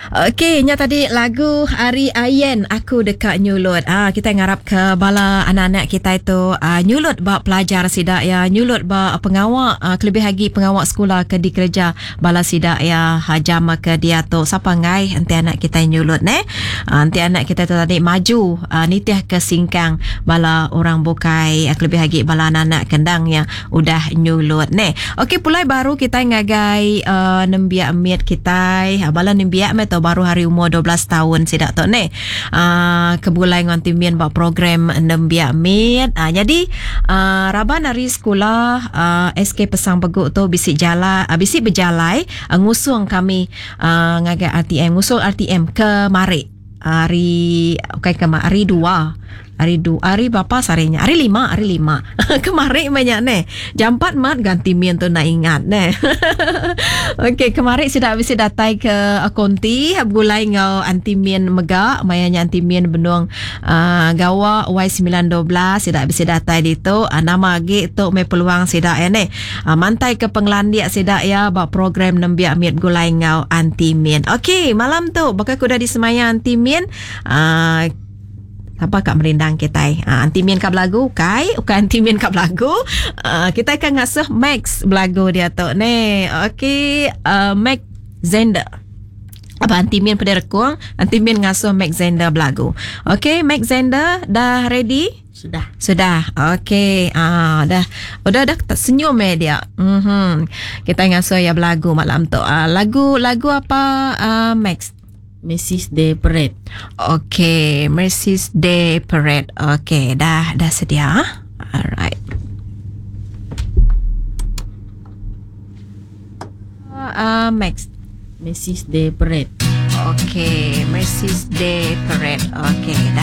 Okey, nya tadi lagu Ari Ayen Aku Dekat Nyulut. Kita ngarap ke bala anak-anak kita itu nyulut bak pelajar sidak ya, nyulut bak pengawak kelebih lagi pengawak sekolah ke di kerja bala sidak ya hajam ke dia tu. Siapa ngai nanti anak kita nyulut ne? Nanti anak kita tu tadi maju nitih ke singkang bala orang bukai kelebih lagi bala anak-anak kendang ya udah nyulut ne. Okey, pulai baru kita ngagai nembiak miat kita bala nembiak atau baru hari umur 12 tahun sidak tu ne. Kebulai nganti mien bak program nembiak miat. Jadi raban hari sekolah SK Pesang Beguk tu bisik berjalai ngusung kami ngagai RTM, ngusung RTM ke Marik. Hari hari 2 hari berapa sarinya? Hari 5 kemarin banyak ne. Jam 4 mat ganti mien tu nak ingat ne. Okey, kemarin sudah habis datai ke konti gulai ngau anti mien megak mayanya anti mien benung gawa Y912 sudah habis datai itu nama agi tu me peluang sidak ya ne. Mantai ke penglandiak sidak ya bak program nembiak miet gulai ngau anti mien. Okey, malam tu bakal kuda di semaya anti mien apa kak merindang kita anti mien kap lagu anti mien kap lagu kita akan ngasuh Max belagu dia tu ne. Okey, Max Zender apa anti mien pada rekung anti mien ngasuh Max Zender belagu. Okey, Max Zender dah ready? Sudah. Okey, dah senyum dia. Kita ngasuh ya belagu malam tu. Lagu apa Max? Mrs. Day Parade. Okey, Mrs. Day Parade. Okey, dah sedia. Alright. Max. Mrs. Day Parade. Okey, Mrs. Day Parade. Okey, dah.